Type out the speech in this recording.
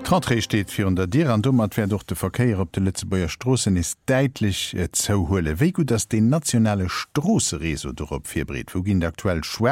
D'Rentrée steht fir der Dir an dummer wer durch de Verkeier op de Lützebauer Strossen is deitlich zou hole. Wéi gut ass de nationale Strossereso dorop firbreet, wo ginn aktuell schwer